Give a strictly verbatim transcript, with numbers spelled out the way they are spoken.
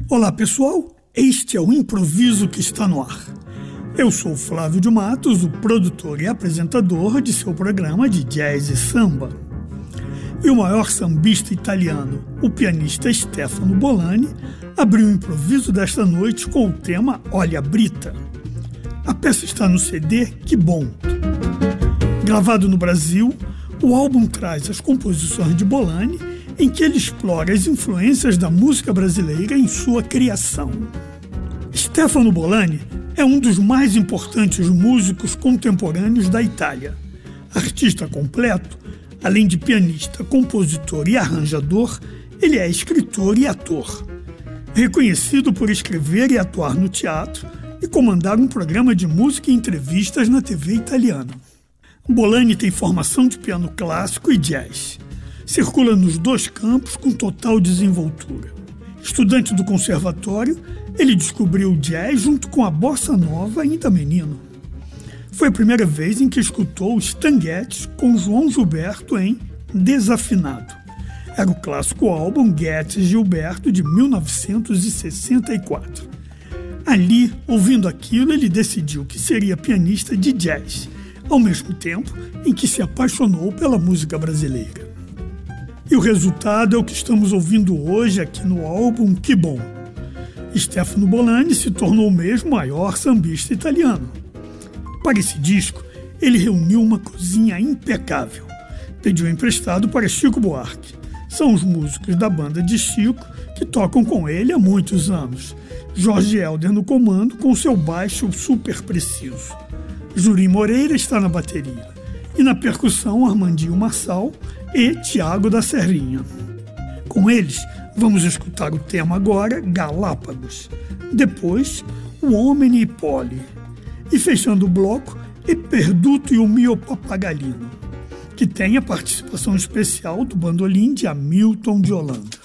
Olá pessoal, este é o Improviso que está no ar. Eu sou Flávio de Matos, o produtor e apresentador de seu programa de jazz e samba. E o maior sambista italiano, o pianista Stefano Bolani, abriu o improviso desta noite com o tema Olha Brita. A peça está no C D Que Bom. Gravado no Brasil, o álbum traz as composições de Bolani, em que ele explora as influências da música brasileira em sua criação. Stefano Bolani é um dos mais importantes músicos contemporâneos da Itália. Artista completo, além de pianista, compositor e arranjador, ele é escritor e ator. Reconhecido por escrever e atuar no teatro e comandar um programa de música e entrevistas na T V italiana. Bolani tem formação de piano clássico e jazz. Circula nos dois campos com total desenvoltura. Estudante do conservatório, ele descobriu o jazz junto com a bossa nova ainda menino. Foi a primeira vez em que escutou os Stan Getz com João Gilberto em Desafinado. Era o clássico álbum Getz e Gilberto de mil novecentos e sessenta e quatro. Ali, ouvindo aquilo, ele decidiu que seria pianista de jazz, ao mesmo tempo em que se apaixonou pela música brasileira. E o resultado é o que estamos ouvindo hoje aqui no álbum Que Bom. Stefano Bolani se tornou mesmo o maior sambista italiano. Para esse disco, ele reuniu uma cozinha impecável. Pediu emprestado para Chico Buarque. São os músicos da banda de Chico que tocam com ele há muitos anos. Jorge Helder no comando com seu baixo super preciso. Jurim Moreira está na bateria. E na percussão, Armandinho Marçal e Tiago da Serrinha. Com eles, vamos escutar o tema agora, Galápagos. Depois, o Homem e Poli. E fechando o bloco, E Perduto e o Mio Papagalino, que tem a participação especial do bandolim de Hamilton de Holanda.